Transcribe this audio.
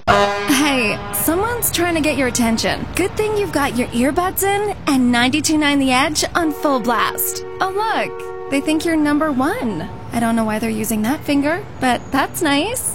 Hey, someone's trying to get your attention. Good thing you've got your earbuds in and 92.9 The Edge on full blast. Oh look, they think you're number one. I don't know why they're using that finger, but that's nice.